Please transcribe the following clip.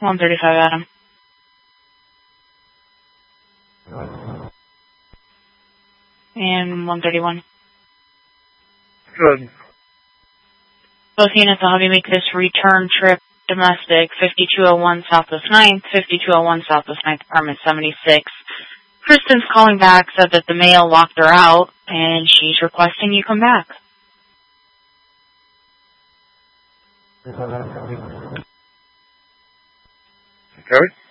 135 Adam. And 131. Good. Both units will have you make this return trip domestic, 5201 Southwest 9th, 5201 Southwest 9th, Apartment 76. Kristen's calling back, said that the mail locked her out, and she's requesting you come back. Okay.